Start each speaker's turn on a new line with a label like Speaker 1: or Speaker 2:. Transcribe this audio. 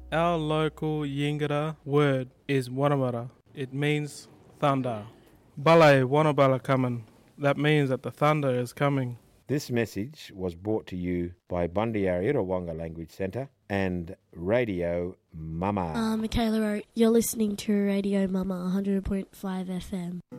Speaker 1: Our local Yingara word is Wanamara. It means thunder. Bale Wanabala coming. That means that the thunder is coming.
Speaker 2: This message was brought to you by Bundyari Wonga Language Centre and Radio Mama.
Speaker 3: Michaela wrote, you're listening to Radio Mama 100.5 FM.